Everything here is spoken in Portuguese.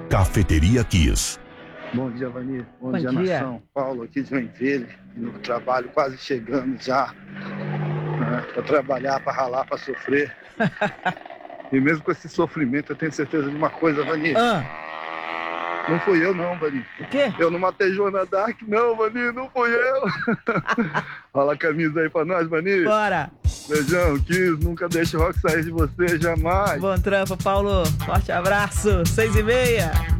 Cafeteria Kiss. Bom dia, Vani. Bom Bom dia, dia. nação. Paulo aqui de Joinville, no trabalho quase chegando já. Para trabalhar, para ralar, para sofrer. E mesmo com esse sofrimento, eu tenho certeza de uma coisa, Vani. Não fui eu não, Vani. O quê? Eu não matei Joana Dark, não, Vani. Não fui eu. Rola a camisa aí pra nós, Vani. Bora! Beijão, Kiss. Nunca deixe o rock sair de você, jamais. Bom trampo, Paulo. Forte abraço. 6h30.